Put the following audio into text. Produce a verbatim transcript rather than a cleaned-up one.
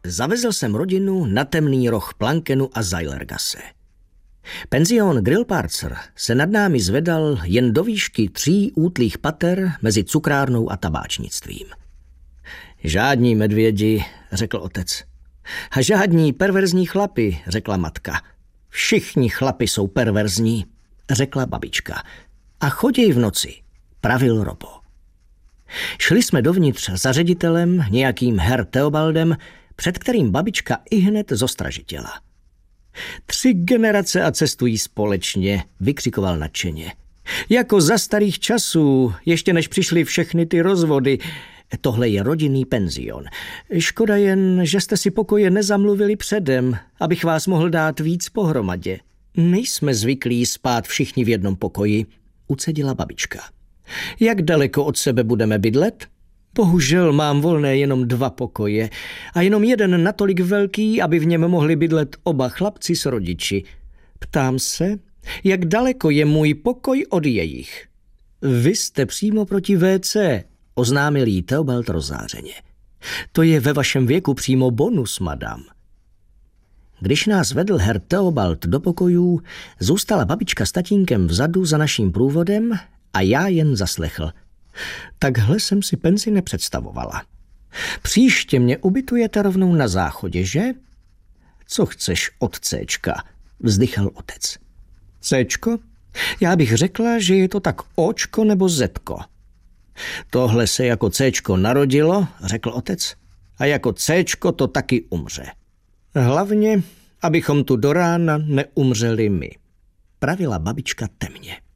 Zavezl jsem rodinu na temný roh Plankenu a Zeilergasse. Penzion Grillparzer se nad námi zvedal jen do výšky tří útlých pater mezi cukrárnou a tabáčnictvím. Žádní medvědi, řekl otec. A žádní perverzní chlapi, řekla matka. Všichni chlapi jsou perverzní, řekla babička. A choděj v noci, pravil Robo. Šli jsme dovnitř za ředitelem, nějakým Herr Theobaldem, před kterým babička ihned zostražitěla. Tři generace a cestují společně, vykřikoval nadšeně. Jako za starých časů, ještě než přišly všechny ty rozvody. Tohle je rodinný penzion. Škoda jen, že jste si pokoje nezamluvili předem, abych vás mohl dát víc pohromadě. Nejsme zvyklí spát všichni v jednom pokoji, ucedila babička. Jak daleko od sebe budeme bydlet? Bohužel mám volné jenom dva pokoje a jenom jeden natolik velký, aby v něm mohli bydlet oba chlapci s rodiči. Ptám se, jak daleko je můj pokoj od jejich? Vy jste přímo proti vé cé, oznámil jí Theobald rozzářeně. To je ve vašem věku přímo bonus, madam. Když nás vedl Herr Theobald do pokojů, zůstala babička s tatínkem vzadu za naším průvodem a já jen zaslechl. Takhle jsem si penzi nepředstavovala. Příště mě ubytujete rovnou na záchodě, že? Co chceš od Céčka? Vzdychal otec. Céčko? Já bych řekla, že je to tak Očko nebo Zetko. Tohle se jako Céčko narodilo, řekl otec, a jako Céčko to taky umře. Hlavně, abychom tu do rána neumřeli my, pravila babička temně.